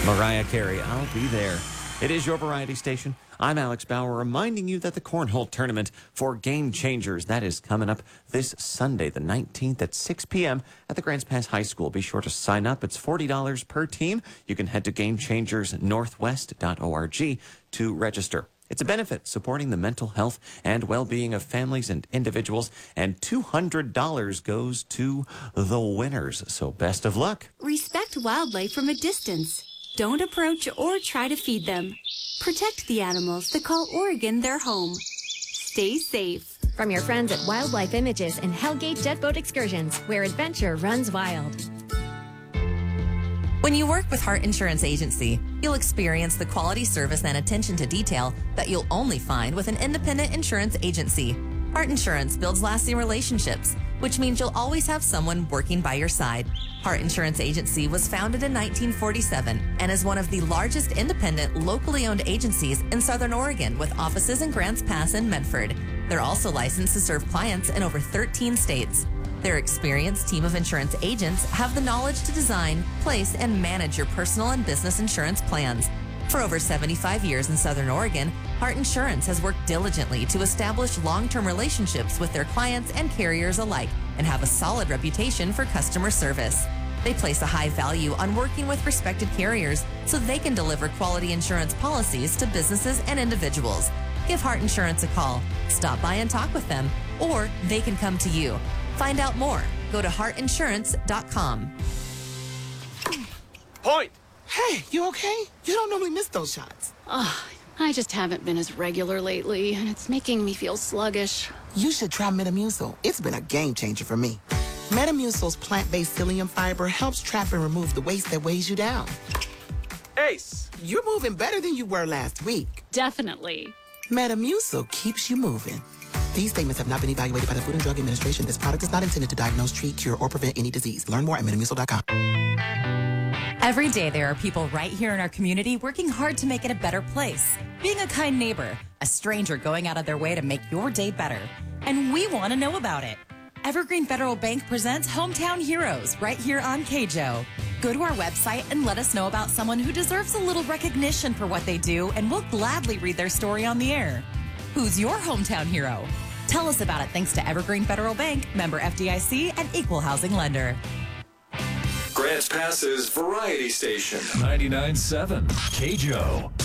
Mariah Carey, I'll be there. It is your variety station. I'm Alex Bauer, reminding you that the Cornhole Tournament for Game Changers, that is coming up this Sunday, the 19th at 6 p.m. at the Grants Pass High School. Be sure to sign up. It's $40 per team. You can head to GameChangersNorthwest.org to register. It's a benefit supporting the mental health and well-being of families and individuals, and $200 goes to the winners. So best of luck. Respect wildlife from a distance. Don't approach or try to feed them. Protect the animals that call Oregon their home. Stay safe. From your friends at Wildlife Images and Hellgate Jet Boat Excursions, where adventure runs wild. When you work with Heart Insurance Agency, you'll experience the quality service and attention to detail that you'll only find with an independent insurance agency. Heart Insurance builds lasting relationships, which means you'll always have someone working by your side. Heart Insurance Agency was founded in 1947 and is one of the largest independent, locally owned agencies in Southern Oregon, with offices in Grants Pass and Medford. They're also licensed to serve clients in over 13 states. Their experienced team of insurance agents have the knowledge to design, place, and manage your personal and business insurance plans. For over 75 years in Southern Oregon, Heart Insurance has worked diligently to establish long-term relationships with their clients and carriers alike and have a solid reputation for customer service. They place a high value on working with respected carriers so they can deliver quality insurance policies to businesses and individuals. Give Heart Insurance a call, stop by and talk with them, or they can come to you. Find out more. Go to heartinsurance.com. Point! Hey, you okay? You don't normally miss those shots. I just haven't been as regular lately, and it's making me feel sluggish. You should try Metamucil. It's been a game changer for me. Metamucil's plant-based psyllium fiber helps trap and remove the waste that weighs you down. Ace! You're moving better than you were last week. Definitely. Metamucil keeps you moving. These statements have not been evaluated by the Food and Drug Administration. This product is not intended to diagnose, treat, cure, or prevent any disease. Learn more at Metamucil.com. Every day there are people right here in our community working hard to make it a better place. Being a kind neighbor, a stranger going out of their way to make your day better. And we want to know about it. Evergreen Federal Bank presents Hometown Heroes right here on KJO. Go to our website and let us know about someone who deserves a little recognition for what they do, and we'll gladly read their story on the air. Who's your hometown hero? Tell us about it thanks to Evergreen Federal Bank, member FDIC, and equal housing lender. Grants Pass's variety station, 99.7 KJO.